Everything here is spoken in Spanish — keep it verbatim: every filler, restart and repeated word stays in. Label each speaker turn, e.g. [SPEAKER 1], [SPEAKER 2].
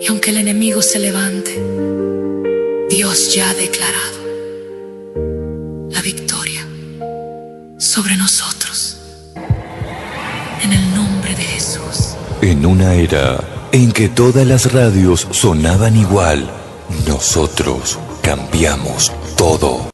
[SPEAKER 1] Y aunque el enemigo se levante, Dios ya ha declarado la victoria sobre nosotros. En el nombre de Jesús.
[SPEAKER 2] En una era en que todas las radios sonaban igual, nosotros cambiamos todo.